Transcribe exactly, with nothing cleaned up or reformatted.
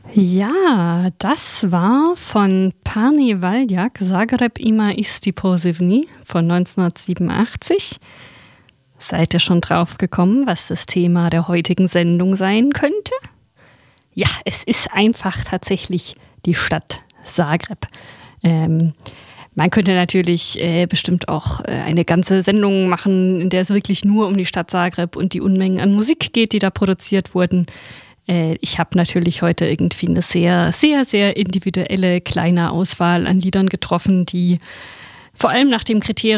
Ja, das war von Pani Valjak, Zagreb ima isti pozivni von neunzehnhundertsiebenundachtzig. Seid ihr schon drauf gekommen, was das Thema der heutigen Sendung sein könnte? Ja, es ist einfach tatsächlich die Stadt Zagreb. Ähm, man könnte natürlich äh, bestimmt auch äh, eine ganze Sendung machen, in der es wirklich nur um die Stadt Zagreb und die Unmengen an Musik geht, die da produziert wurden. Äh, ich habe natürlich heute irgendwie eine sehr, sehr, sehr individuelle kleine Auswahl an Liedern getroffen, die vor allem nach dem Kriterium